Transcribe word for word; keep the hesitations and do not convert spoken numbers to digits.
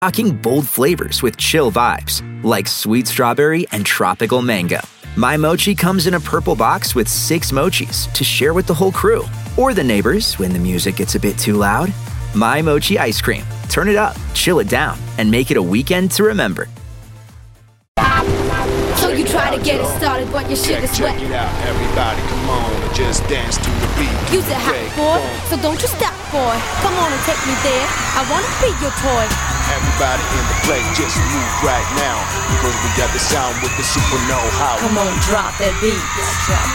Rocking bold flavors with chill vibes, like sweet strawberry and tropical mango. My Mochi comes in a purple box with six mochis to share with the whole crew. Or the neighbors when the music gets a bit too loud. My Mochi ice cream. Turn it up, chill it down, and make it a weekend to remember. So you try to get it started, but your shit is wet. Check it out, everybody, come on, just dance to the beat. You's a hot boy, so don't you stop, boy. Come on and take me there. I wanna be your toy. Everybody in the place, just move right now, because we got the sound with the super know-how. Come on, drop that beat.